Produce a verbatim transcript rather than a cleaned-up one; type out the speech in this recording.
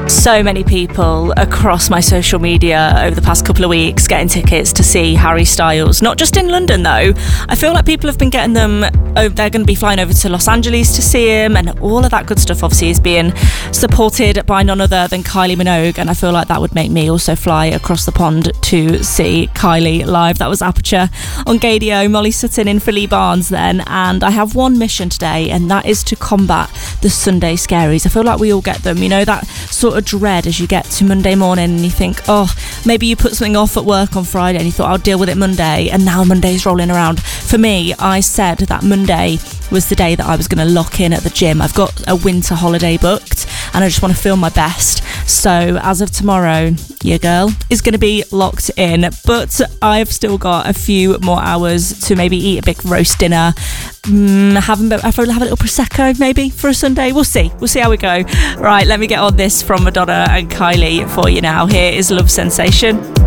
So many people across my social media over the past couple of weeks getting tickets to see Harry Styles. Not just in London though. I feel like people have been getting them. Oh, they're going to be flying over to Los Angeles to see him, and all of that good stuff obviously is being supported by none other than Kylie Minogue, and I feel like that would make me also fly across the pond to see Kylie live. That was Aperture on Gadio, Molly Sutton in for Lee Barnes then, and I have one mission today, and that is to combat the Sunday scaries. I feel like we all get them, you know, that sort of dread as you get to Monday morning and you think, oh, maybe you put something off at work on Friday and you thought I'll deal with it Monday, and now Monday's rolling around. For me, I said that Monday was the day that I was going to lock in at the gym. I've got a winter holiday booked and I just want to feel my best. So as of tomorrow, your girl is going to be locked in, but I've still got a few more hours to maybe eat a big roast dinner, mm, have, a, have a little Prosecco maybe for a Sunday. We'll see. We'll see how we go. Right, let me get on this from Madonna and Kylie for you now. Here is Love Sensation.